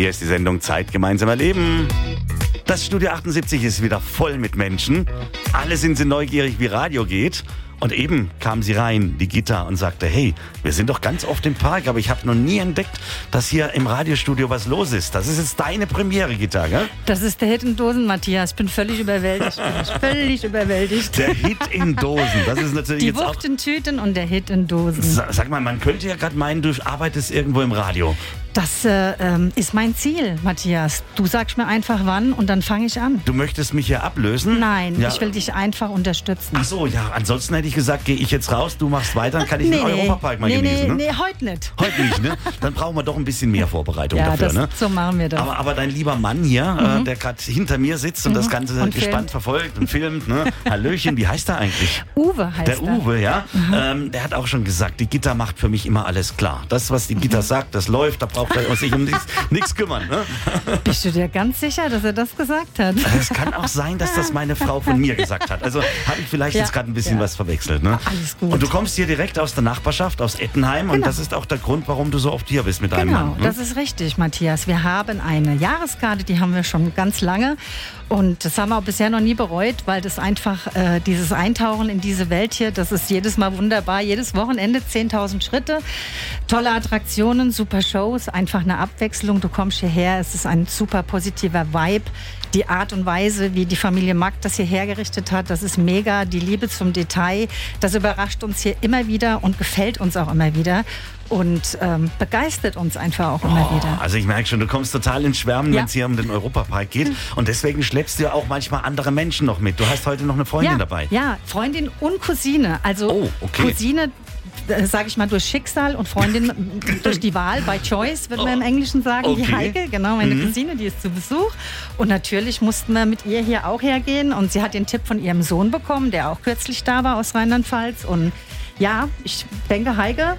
Hier ist die Sendung Zeit gemeinsam erleben. Das Studio 78 ist wieder voll mit Menschen. Alle sind sie neugierig, wie Radio geht. Und eben kam sie rein, die Gitta, und sagte, hey, wir sind doch ganz oft im Park, aber ich habe noch nie entdeckt, dass hier im Radiostudio was los ist. Das ist jetzt deine Premiere, Gitta, gell? Das ist der Hit in Dosen, Matthias. Ich bin völlig überwältigt. Völlig überwältigt. Der Hit in Dosen, das ist natürlich Die jetzt auch... Wucht in Tüten und der Hit in Dosen. Sag mal, man könnte ja gerade meinen, du arbeitest irgendwo im Radio. Das ist mein Ziel, Matthias. Du sagst mir einfach wann und dann fange ich an. Du möchtest mich hier ablösen? Nein, ja. Ich will dich einfach unterstützen. Ach so, ja, ansonsten hätte ich gesagt, gehe ich jetzt raus, du machst weiter, dann kann ich den Europapark mal genießen. Ne? Nee, heute nicht. Heute nicht, ne? Dann brauchen wir doch ein bisschen mehr Vorbereitung dafür, ne? So machen wir das. Aber dein lieber Mann hier, der gerade hinter mir sitzt und das Ganze und gespannt verfolgt und filmt, ne? Hallöchen, wie heißt er eigentlich? Uwe heißt er. Der Uwe, ja. Der hat auch schon gesagt, die Gitta macht für mich immer alles klar. Das, was die Gitta sagt, das läuft, da braucht er sich um nichts kümmern. Ne? Bist du dir ganz sicher, dass er das gesagt hat? Es kann auch sein, dass das meine Frau von mir gesagt hat. Also habe ich vielleicht jetzt gerade ein bisschen was verwechselt. Ne? Alles gut. Und du kommst hier direkt aus der Nachbarschaft, aus Ettenheim. Und das ist auch der Grund, warum du so oft hier bist mit deinem Mann. Genau, das ist richtig, Matthias. Wir haben eine Jahreskarte, die haben wir schon ganz lange. Und das haben wir auch bisher noch nie bereut, weil das einfach, dieses Eintauchen in diese Welt hier, das ist jedes Mal wunderbar. Jedes Wochenende 10.000 Schritte, tolle Attraktionen, super Shows, einfach eine Abwechslung. Du kommst hierher, es ist ein super positiver Vibe. Die Art und Weise, wie die Familie Mack das hier hergerichtet hat, das ist mega. Die Liebe zum Detail, das überrascht uns hier immer wieder und gefällt uns auch immer wieder. Und begeistert uns einfach auch immer wieder. Also ich merke schon, du kommst total ins Schwärmen, wenn es hier um den Europapark geht. Und deswegen schleppst du ja auch manchmal andere Menschen noch mit. Du hast heute noch eine Freundin dabei. Ja, Freundin und Cousine. Also Cousine, sage ich mal, durch Schicksal und Freundin durch die Wahl, by choice, würde man im Englischen sagen. Die Heike, genau, meine Cousine, die ist zu Besuch. Und natürlich mussten wir mit ihr hier auch hergehen. Und sie hat den Tipp von ihrem Sohn bekommen, der auch kürzlich da war aus Rheinland-Pfalz. Und ja, ich denke, Heike...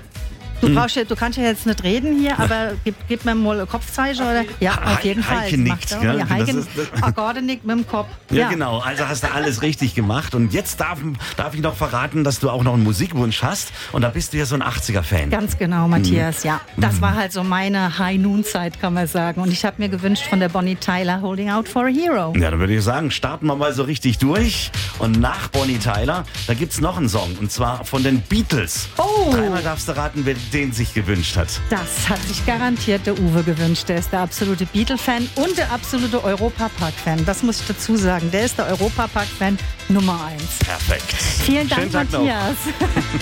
Du kannst ja jetzt nicht reden hier, aber gib mir mal ein Kopfzeichen. Oder? Ja, auf jeden Fall. Heike nickt. Ja, Heike nickt mit dem Kopf. Ja, genau. Also hast du alles richtig gemacht. Und jetzt darf ich noch verraten, dass du auch noch einen Musikwunsch hast. Und da bist du ja so ein 80er-Fan. Ganz genau, Matthias, ja. Das war halt so meine High-Noon-Zeit, kann man sagen. Und ich habe mir gewünscht von der Bonnie Tyler Holding Out for a Hero. Ja, dann würde ich sagen, starten wir mal so richtig durch. Und nach Bonnie Tyler, da gibt es noch einen Song. Und zwar von den Beatles. Oh! Dreimal darfst du raten, wer den sich gewünscht hat. Das hat sich garantiert der Uwe gewünscht. Der ist der absolute Beatle-Fan und der absolute Europapark-Fan. Das muss ich dazu sagen. Der ist der Europapark-Fan Nummer 1. Perfekt. Vielen Dank, Matthias.